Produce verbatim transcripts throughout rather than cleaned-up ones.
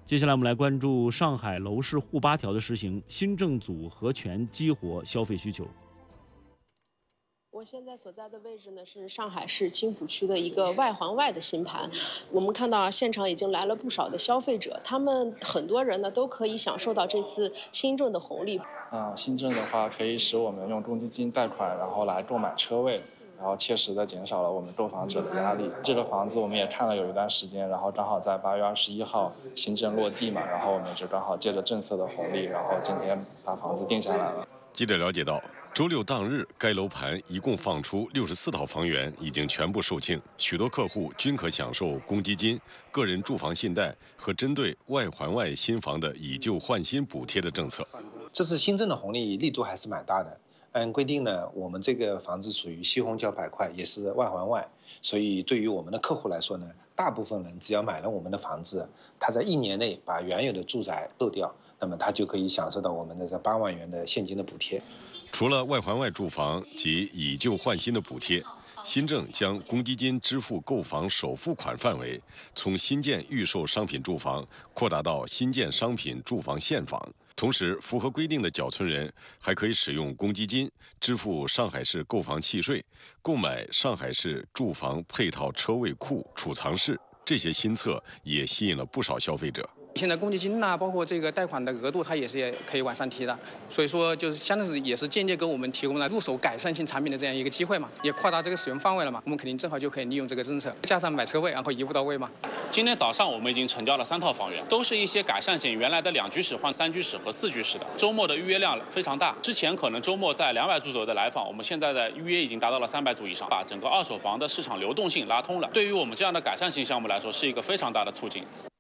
接下来我们来关注上海楼市沪八条的实行，新政组合拳激活消费需求。 我现在所在的位置呢是上海市青浦区的一个外环外的新盘，我们看到啊，现场已经来了不少的消费者，他们很多人呢都可以享受到这次新政的红利。 嗯，新政的话可以使我们用公积金贷款，然后来购买车位，然后切实的减少了我们购房者的压力。这个房子我们也看了有一段时间，然后刚好在八月二十一号新政落地嘛，然后我们就刚好借着政策的红利，然后今天把房子定下来了。 记者了解到，周六当日，该楼盘一共放出六十四套房源，已经全部售罄，许多客户均可享受公积金、个人住房信贷和针对外环外新房的以旧换新补贴的政策。 这次新政的红利力度还是蛮大的。按规定呢，我们这个房子属于西虹桥板块，也是外环外，所以对于我们的客户来说呢，大部分人只要买了我们的房子，他在一年内把原有的住宅售掉，那么他就可以享受到我们的这八万元的现金的补贴。 除了外环外住房及以旧换新的补贴，新政将公积金支付购房首付款范围从新建预售商品住房扩大到新建商品住房现房。同时，符合规定的缴存人还可以使用公积金支付上海市购房契税，购买上海市住房配套车位库储藏室。这些新策也吸引了不少消费者。 现在公积金呐、啊，包括这个贷款的额度，它也是也可以往上提的，所以说就是相当是也是间接给我们提供了入手改善性产品的这样一个机会嘛，也扩大这个使用范围了嘛，我们肯定正好就可以利用这个政策，加上买车位，然后一步到位嘛。 今天早上我们已经成交了三套房源，都是一些改善型，原来的两居室换三居室和四居室的。周末的预约量非常大，之前可能周末在两百组左右的来访，我们现在的预约已经达到了三百组以上，把整个二手房的市场流动性拉通了。对于我们这样的改善型项目来说，是一个非常大的促进。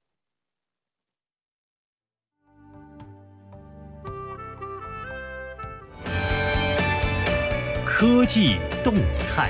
科技动态。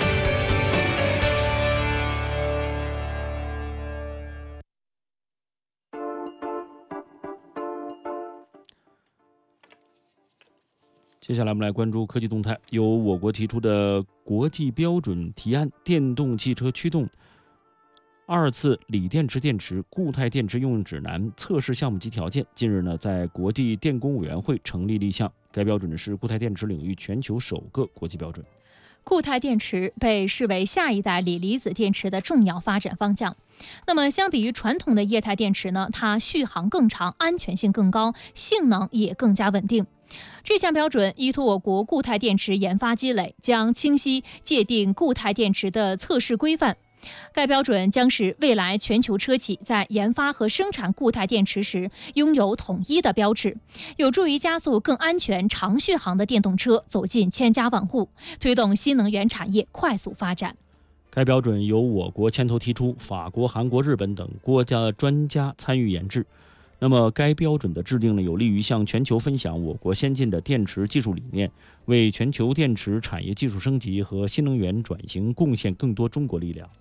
接下来我们来关注科技动态，由我国提出的国际标准提案《电动汽车驱动二次锂电池电池固态电池应用指南》测试项目及条件，近日呢在国际电工委员会成立立项。该标准呢是固态电池领域全球首个国际标准。 固态电池被视为下一代锂离子电池的重要发展方向。那么，相比于传统的液态电池呢，它续航更长，安全性更高，性能也更加稳定。这项标准依托我国固态电池研发积累，将清晰界定固态电池的测试规范。该标准将使未来全球车企在研发和生产固态电池时拥有统一的标尺，有助于加速更安全、长续航的电动车走进千家万户，推动新能源产业快速发展。 该标准由我国牵头提出，法国、韩国、日本等国家专家参与研制。那么，该标准的制定呢，有利于向全球分享我国先进的电池技术理念，为全球电池产业技术升级和新能源转型贡献更多中国力量。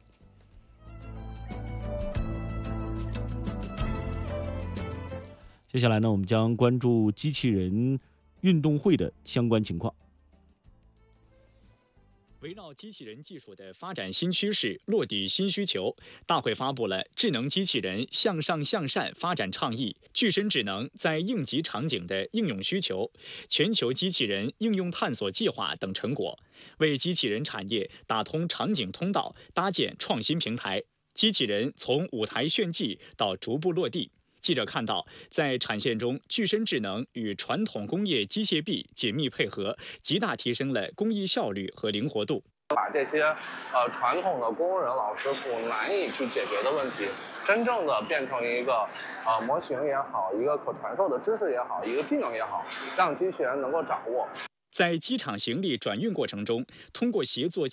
接下来呢，我们将关注机器人运动会的相关情况。 围绕机器人技术的发展新趋势、落地新需求，大会发布了智能机器人向上向善发展倡议、具身智能在应急场景的应用需求、全球机器人应用探索计划等成果，为机器人产业打通场景通道，搭建创新平台。机器人从舞台炫技到逐步落地。记者看到，在产线中，具身智能与传统工业机械臂紧密配合，极大提升了工艺效率和灵活度。 把这些呃传统的工人老师傅难以去解决的问题，真正的变成一个呃模型也好，一个可传授的知识也好，一个技能也好，让机器人能够掌握。 在机场行李转运过程中，通过协作